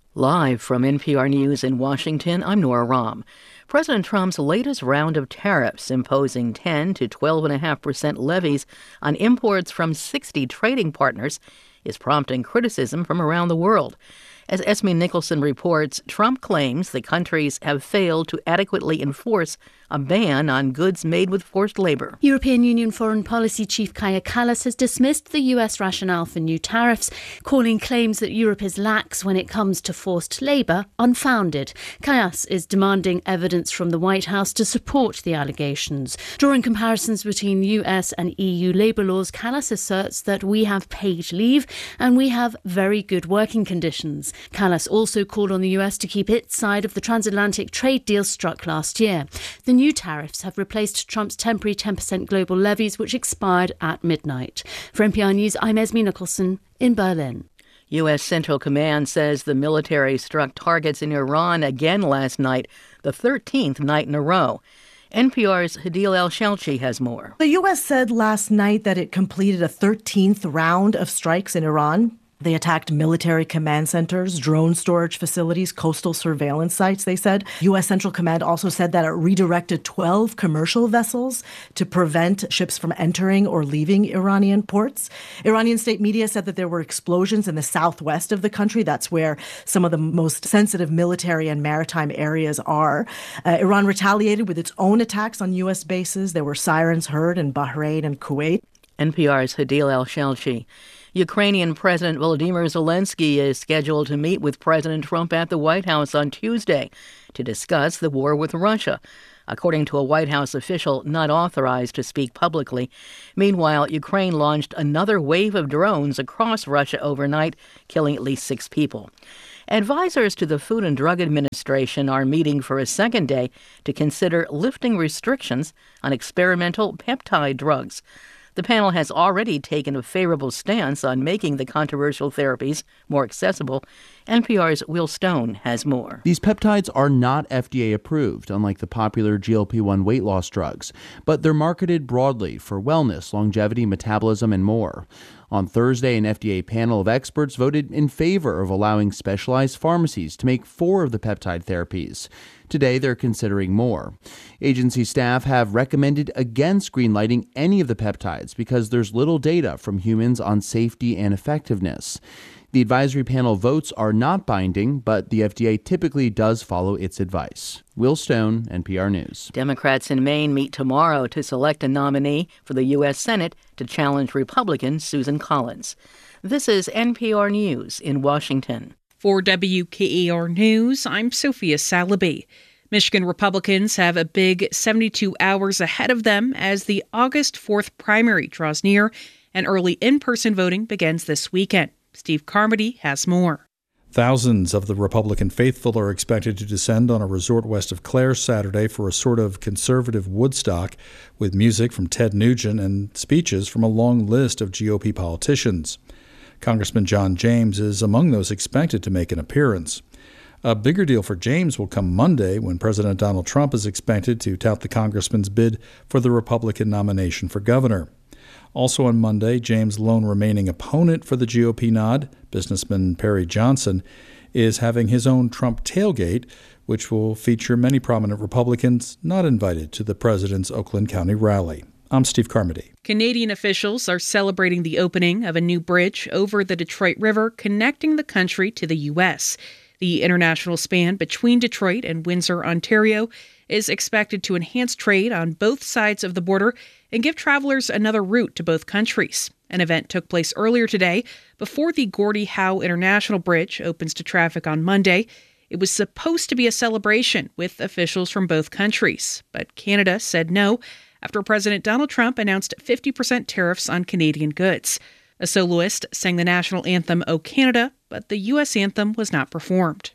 Live from NPR News in Washington, I'm Nora Rahm. President Trump's latest round of tariffs, imposing 10 to 12.5% levies on imports from 60 trading partners, is prompting criticism from around the world. As Esme Nicholson reports, Trump claims the countries have failed to adequately enforce a ban on goods made with forced labor. European Union Foreign Policy Chief Kaja Kallas has dismissed the US rationale for new tariffs, calling claims that Europe is lax when it comes to forced labor unfounded. Kallas is demanding evidence from the White House to support the allegations. Drawing comparisons between US and EU labor laws, Kallas asserts that we have paid leave and we have very good working conditions. Kallas also called on the US to keep its side of the transatlantic trade deal struck last year. The new tariffs have replaced Trump's temporary 10% global levies, which expired at midnight. For NPR News, I'm Esme Nicholson in Berlin. U.S. Central Command says the military struck targets in Iran again last night, the 13th night in a row. NPR's Hadil El-Shalchi has more. The U.S. said last night that it completed a 13th round of strikes in Iran. They attacked military command centers, drone storage facilities, coastal surveillance sites, they said. U.S. Central Command also said that it redirected 12 commercial vessels to prevent ships from entering or leaving Iranian ports. Iranian state media said that there were explosions in the southwest of the country. That's where some of the most sensitive military and maritime areas are. Iran retaliated with its own attacks on U.S. bases. There were sirens heard in Bahrain and Kuwait. NPR's Hadil El-Shalchi. Ukrainian President Volodymyr Zelensky is scheduled to meet with President Trump at the White House on Tuesday to discuss the war with Russia, according to a White House official not authorized to speak publicly. Meanwhile, Ukraine launched another wave of drones across Russia overnight, killing at least 6 people. Advisors to the Food and Drug Administration are meeting for a second day to consider lifting restrictions on experimental peptide drugs. The panel has already taken a favorable stance on making the controversial therapies more accessible. NPR's Will Stone has more. These peptides are not FDA approved, unlike the popular GLP-1 weight loss drugs, but they're marketed broadly for wellness, longevity, metabolism, and more. On Thursday, an FDA panel of experts voted in favor of allowing specialized pharmacies to make 4 of the peptide therapies. Today, they're considering more. Agency staff have recommended against greenlighting any of the peptides because there's little data from humans on safety and effectiveness. The advisory panel votes are not binding, but the FDA typically does follow its advice. Will Stone, NPR News. Democrats in Maine meet tomorrow to select a nominee for the U.S. Senate to challenge Republican Susan Collins. This is NPR News in Washington. For WKER News, I'm Sophia Salaby. Michigan Republicans have a big 72 hours ahead of them as the August 4th primary draws near and early in-person voting begins this weekend. Steve Carmody has more. Thousands of the Republican faithful are expected to descend on a resort west of Clare Saturday for a sort of conservative Woodstock with music from Ted Nugent and speeches from a long list of GOP politicians. Congressman John James is among those expected to make an appearance. A bigger deal for James will come Monday when President Donald Trump is expected to tout the congressman's bid for the Republican nomination for governor. Also on Monday, James' lone remaining opponent for the GOP nod, businessman Perry Johnson, is having his own Trump tailgate, which will feature many prominent Republicans not invited to the president's Oakland County rally. I'm Steve Carmody. Canadian officials are celebrating the opening of a new bridge over the Detroit River connecting the country to the U.S. The international span between Detroit and Windsor, Ontario, is expected to enhance trade on both sides of the border and give travelers another route to both countries. An event took place earlier today before the Gordie Howe International Bridge opens to traffic on Monday. It was supposed to be a celebration with officials from both countries, but Canada said no after President Donald Trump announced 50% tariffs on Canadian goods. A soloist sang the national anthem, O Canada, but the U.S. anthem was not performed.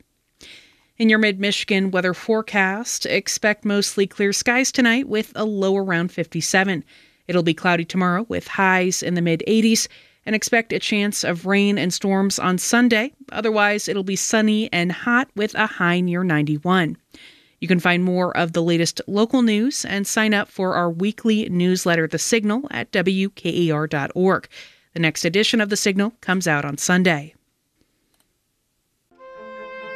In your mid-Michigan weather forecast, expect mostly clear skies tonight with a low around 57. It'll be cloudy tomorrow with highs in the mid-80s, and expect a chance of rain and storms on Sunday. Otherwise, it'll be sunny and hot with a high near 91. You can find more of the latest local news and sign up for our weekly newsletter, The Signal, at WKER.org. The next edition of The Signal comes out on Sunday.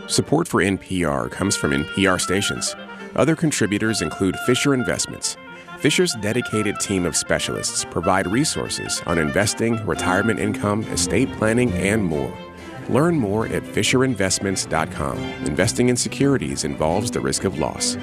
Support for NPR comes from NPR stations. Other contributors include Fisher Investments. Fisher's dedicated team of specialists provide resources on investing, retirement income, estate planning, and more. Learn more at FisherInvestments.com. Investing in securities involves the risk of loss.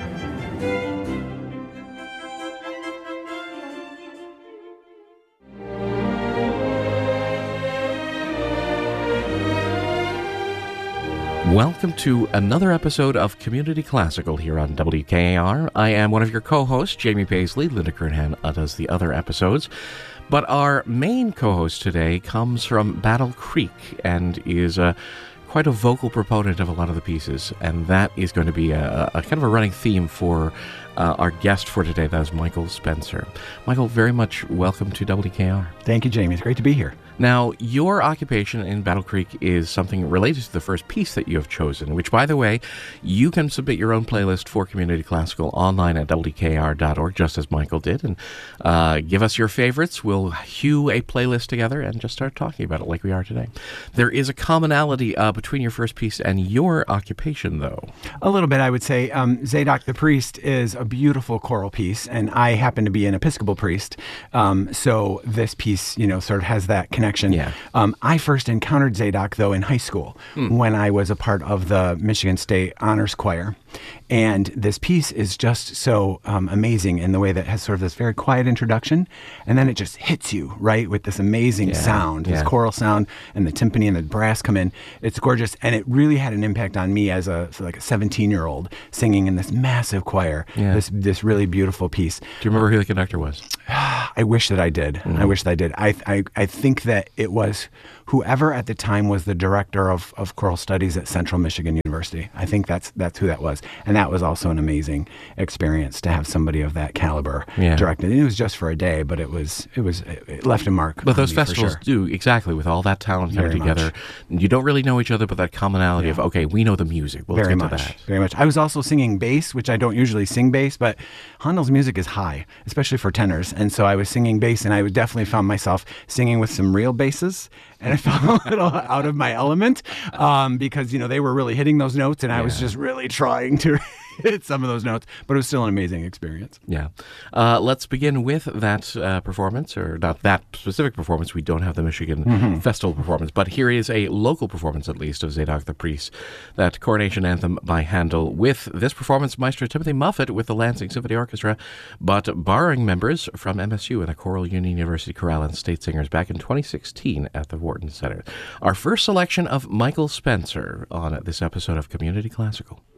Welcome to another episode of Community Classical here on WKAR. I am one of your co-hosts, Jamie Paisley. Linda Kernhan does the other episodes. But our main co-host today comes from Battle Creek and is quite a vocal proponent of a lot of the pieces. And that is going to be a kind of a running theme for our guest for today. That is Michael Spencer. Michael, very much welcome to WKAR. Thank you, Jamie. It's great to be here. Now, your occupation in Battle Creek is something related to the first piece that you have chosen, which, by the way, you can submit your own playlist for Community Classical online at WKR.org, just as Michael did, and give us your favorites. We'll hew a playlist together and just start talking about it like we are today. There is a commonality between your first piece and your occupation, though. A little bit, I would say. Zadok the Priest is a beautiful choral piece, and I happen to be an Episcopal priest, so this piece, sort of has that connection. Yeah. I first encountered Zadok, though, in high school when I was a part of the Michigan State Honors Choir. And this piece is just so amazing in the way that it has sort of this very quiet introduction, and then it just hits you, right, with this amazing sound, this choral sound, and the timpani and the brass come in. It's gorgeous, and it really had an impact on me as a 17-year-old singing in this massive choir, this really beautiful piece. Do you remember who the conductor was? I wish that I did. I wish that I did. I think that it was whoever at the time was the director of choral studies at Central Michigan University. I think that's who that was. And that was also an amazing experience to have somebody of that caliber directed. And it was just for a day, but it left a mark. But those festivals do, exactly, with all that talent coming together. You don't really know each other, but that commonality of, okay, we know the music. Well, let's get to that. Very much. I was also singing bass, which I don't usually sing bass, but Handel's music is high, especially for tenors. And so I was singing bass, and I would definitely found myself singing with some real basses. And I felt a little out of my element because, they were really hitting those notes, and I was just really trying to hit some of those notes. But it was still an amazing experience. Yeah. Let's begin with that performance, or not that specific performance. We don't have the Michigan Festival performance, but here is a local performance, at least, of Zadok the Priest, that coronation anthem by Handel. With this performance, Maestro Timothy Muffet with the Lansing Symphony Orchestra, but borrowing members from MSU and the Choral Union University Chorale and State Singers back in 2016 at the Wharton Center. Our first selection of Michael Spencer on this episode of Community Classical.